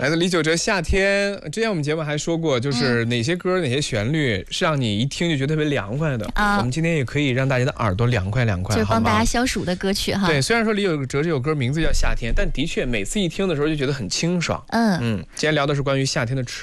来自李玖哲《夏天》。之前我们节目还说过，就是哪些歌、哪些旋律是让你一听就觉得特别凉快的。我们今天也可以让大家的耳朵凉快凉快， 就是帮大家消暑的歌曲哈。 对，虽然说李玖哲这首歌名字叫《夏天》，但的确每次一听的时候就觉得很清爽。今天聊的是关于夏天的